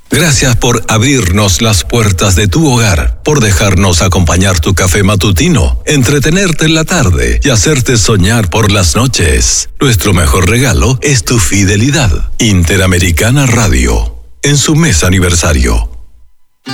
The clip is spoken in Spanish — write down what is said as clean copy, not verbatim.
Gracias por abrirnos las puertas de tu hogar, por dejarnos acompañar tu café matutino, entretenerte en la tarde y hacerte soñar por las noches. Nuestro mejor regalo es tu fidelidad. Interamericana Radio, en su mes aniversario.